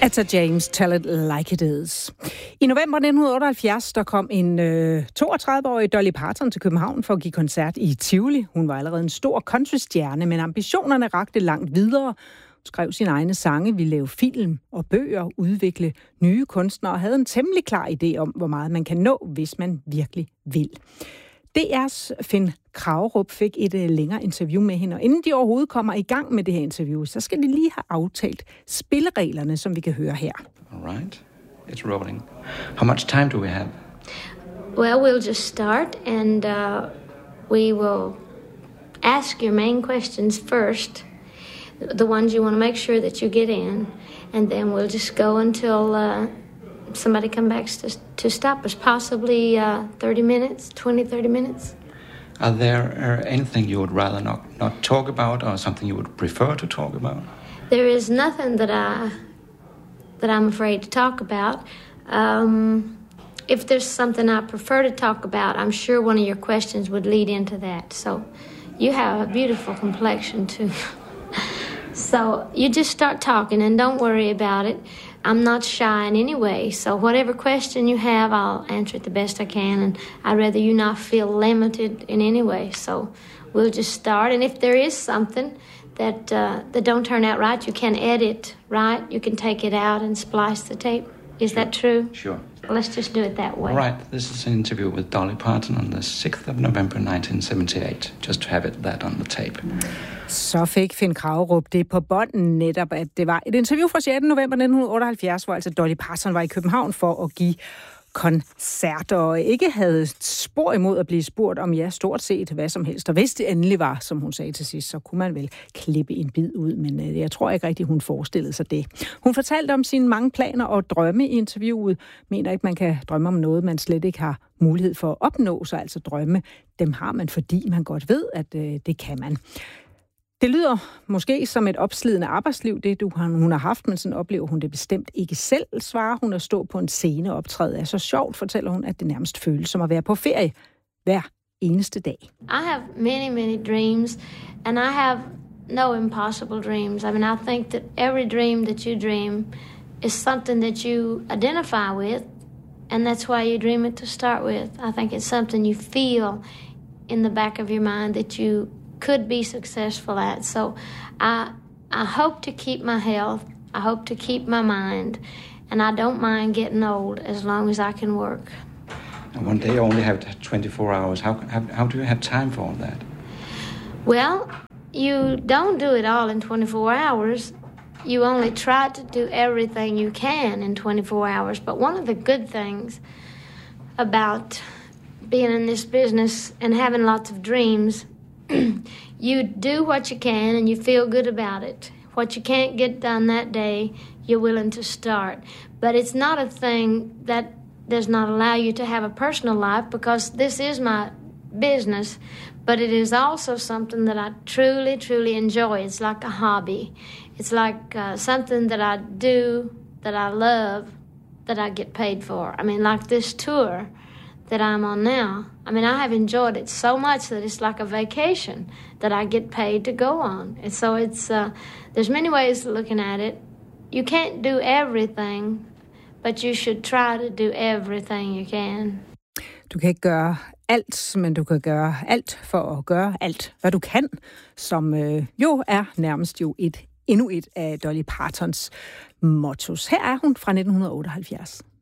Etta James, Tell It Like It Is. I november 1978, der kom en 32-årig Dolly Parton til København for at give koncert i Tivoli. Hun var allerede en stor countrystjerne, men ambitionerne rakte langt videre. Hun skrev sine egne sange, ville lave film og bøger, udvikle nye kunstnere og havde en temmelig klar idé om, hvor meget man kan nå, hvis man virkelig vil. DR's Finn Kragerup fik et længere interview med hende, og inden de overhovedet kommer i gang med det her interview, så skal de lige have aftalt spillereglerne, som vi kan høre her. All right, it's rolling. How much time do we have? Well, we'll just start, and we will ask your main questions first, the ones you want to make sure that you get in, and then we'll just go until somebody comes back to stop us, possibly 30 minutes, 30 minutes. Are there anything you would rather not talk about, or something you would prefer to talk about? There is nothing that I'm afraid to talk about. If there's something I prefer to talk about, I'm sure one of your questions would lead into that. So you have a beautiful complexion too. So you just start talking and don't worry about it. I'm not shy in any way, so whatever question you have, I'll answer it the best I can, and I'd rather you not feel limited in any way. So we'll just start, and if there is something that don't turn out right, you can edit, right? You can take it out and splice the tape. Is that true? Sure. Well, let's just do it that way. All right, this is an interview with Dolly Parton on the 6th of November 1978, just to have that on the tape. Så fik Finn Kragerup det på bånden netop, at det var et interview fra 6. november 1978, hvor altså Dolly Parton var i København for at give koncerter og ikke havde spor imod at blive spurgt om stort set hvad som helst. Og hvis det endelig var, som hun sagde til sidst, så kunne man vel klippe en bid ud, men jeg tror ikke rigtig, hun forestillede sig det. Hun fortalte om sine mange planer og drømme i interviewet. Mener ikke, man kan drømme om noget, man slet ikke har mulighed for at opnå, så altså drømme, dem har man, fordi man godt ved, at det kan man. Det lyder måske som et opslidende arbejdsliv, det hun har haft, men sådan oplever hun det bestemt ikke selv, svarer hun at stå på en scene og optræde er så sjovt, fortæller hun, at det nærmest føles som at være på ferie hver eneste dag. I have many, many dreams, and I have no impossible dreams. I mean, I think that every dream that you dream is something that you identify with, and that's why you dream it to start with. I think it's something you feel in the back of your mind that you could be successful at. So I hope to keep my health. I hope to keep my mind. And I don't mind getting old as long as I can work. And one day you only have 24 hours. How do you have time for all that? Well, you don't do it all in 24 hours. You only try to do everything you can in 24 hours. But one of the good things about being in this business and having lots of dreams, you do what you can and you feel good about it. What you can't get done that day, you're willing to start. But it's not a thing that does not allow you to have a personal life, because this is my business, but it is also something that I truly, truly enjoy. It's like a hobby. It's like something that I do, that I love, that I get paid for. I mean, like this tour that I'm on now. I mean, I have enjoyed it so much that it's like a vacation that I get paid to go on. And so it's there's many ways of looking at it. You can't do everything, but you should try to do everything you can. Du kan ikke gøre alt, men du kan gøre alt for at gøre alt, hvad du kan, som jo er nærmest endnu et af Dolly Partons mottos. Her er hun fra 1978.